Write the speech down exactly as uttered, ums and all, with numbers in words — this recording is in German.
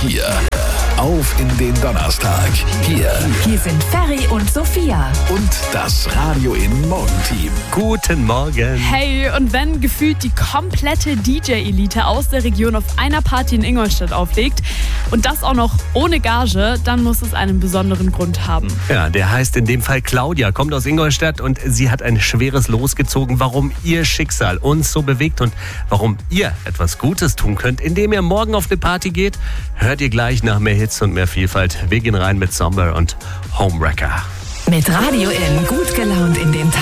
hier. Auf in den Donnerstag. Hier. Hier sind Ferry und Sophia. Und das Radio in Morgenteam. Guten Morgen. Hey, und wenn gefühlt die komplette D J-Elite aus der Region auf einer Party in Ingolstadt auflegt und das auch noch ohne Gage, dann muss es einen besonderen Grund haben. Ja, der heißt in dem Fall Claudia, kommt aus Ingolstadt und sie hat ein schweres Los gezogen, warum ihr Schicksal uns so bewegt und warum ihr etwas Gutes tun könnt, indem ihr morgen auf eine Party geht, hört ihr gleich nach mehr Hits und mehr Vielfalt. Wir gehen rein mit Somber und Homewrecker. Mit Radio N gut gelaunt in den Tag.